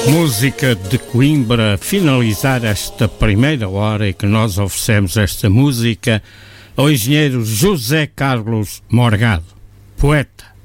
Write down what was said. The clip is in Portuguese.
Música de Coimbra, finalizar esta primeira hora e que nós oferecemos esta música ao engenheiro José Carlos Morgado, poeta,